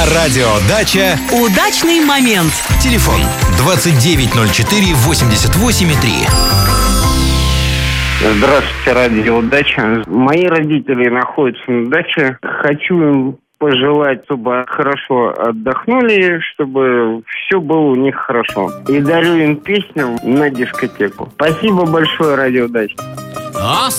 радио «Дача» Удачный момент. телефон 2904 88,3. Здравствуйте, радио «Дача». Мои родители находятся на даче. Хочу им пожелать, чтобы хорошо отдохнули, чтобы все было у них хорошо. И дарю им песню на дискотеку. Спасибо большое, радио «Дача».